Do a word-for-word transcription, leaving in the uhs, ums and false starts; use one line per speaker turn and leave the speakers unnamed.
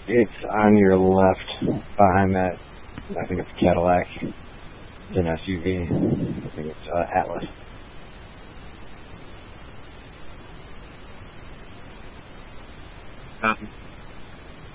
It's on your left behind that. I think it's a Cadillac. It's an S U V. I think it's uh, Atlas.
Um,